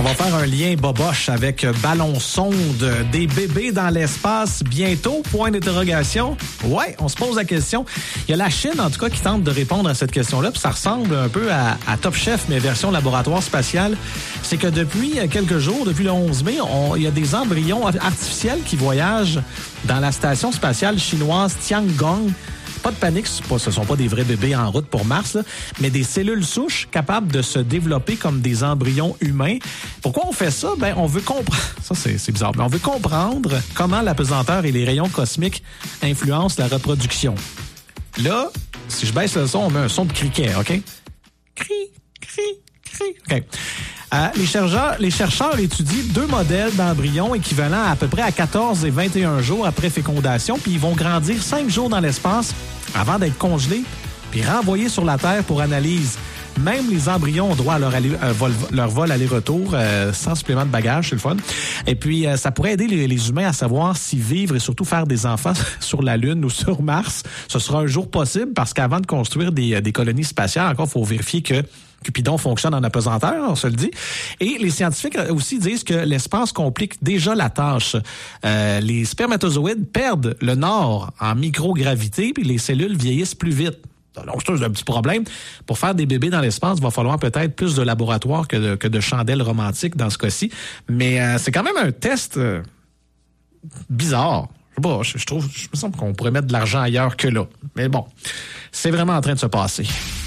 On va faire un lien boboche avec ballon sonde, des bébés dans l'espace bientôt, point d'interrogation. Ouais, on se pose la question. Il y a la Chine, en tout cas, qui tente de répondre à cette question-là, puis ça ressemble un peu à Top Chef, mais version laboratoire spatial. C'est que depuis quelques jours, depuis le 11 mai, il y a des embryons artificiels qui voyagent dans la station spatiale chinoise Tiangong. Pas de panique, ce sont pas des vrais bébés en route pour Mars, là, mais des cellules souches capables de se développer comme des embryons humains. Pourquoi on fait ça? Ben, on veut comprendre. Ça, c'est bizarre, mais on veut comprendre comment l'apesanteur et les rayons cosmiques influencent la reproduction. Là, si je baisse le son, on met un son de criquet, OK? Cri, cri, cri. OK. Les chercheurs étudient 2 modèles d'embryons équivalents à peu près à 14 et 21 jours après fécondation, puis ils vont grandir 5 jours dans l'espace avant d'être congelés, puis renvoyés sur la Terre pour analyse. Même les embryons ont droit à leur vol aller-retour sans supplément de bagages, c'est le fun. Et puis, ça pourrait aider les humains à savoir si vivre et surtout faire des enfants sur la Lune ou sur Mars, ce sera un jour possible parce qu'avant de construire des colonies spatiales, encore, il faut vérifier que Cupidon fonctionne en apesanteur, on se le dit. Et les scientifiques aussi disent que l'espace complique déjà la tâche. Les spermatozoïdes perdent le nord en microgravité, puis les cellules vieillissent plus vite. Donc, c'est un petit problème. Pour faire des bébés dans l'espace, il va falloir peut-être plus de laboratoire que de chandelles romantiques dans ce cas-ci. Mais c'est quand même un test bizarre. Je trouve, je me semble qu'on pourrait mettre de l'argent ailleurs que là. Mais bon, c'est vraiment en train de se passer.